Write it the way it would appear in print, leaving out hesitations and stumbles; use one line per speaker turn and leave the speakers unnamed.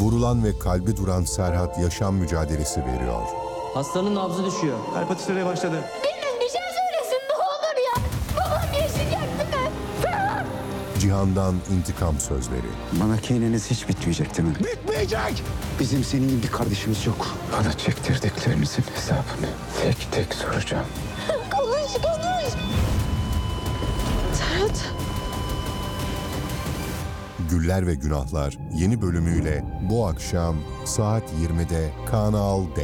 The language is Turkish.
Vurulan ve kalbi duran Serhat yaşam mücadelesi veriyor.
Hastanın nabzı düşüyor.
Kalp atışları başladı.
Biriniz bir şey söylesin ne olur ya. Babam yaşayacak değil mi? Ferhat!
Cihan'dan intikam sözleri.
Bana kininiz hiç bitmeyecek değil mi?
Bitmeyecek!
Bizim senin gibi bir kardeşimiz yok. Bana çektirdiklerinizin hesabını tek tek soracağım.
Konuş. Serhat.
Güller ve Günahlar yeni bölümüyle bu akşam saat 20'de Kanal D.